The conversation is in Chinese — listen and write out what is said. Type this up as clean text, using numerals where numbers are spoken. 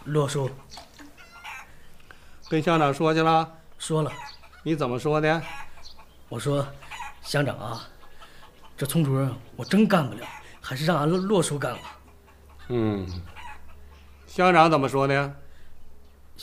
落叔。 跟乡长说去了？ 说了。 你怎么说的？ 我说，乡长啊，这村主任我真干不了，还是让俺骆叔干了。 乡长怎么说的？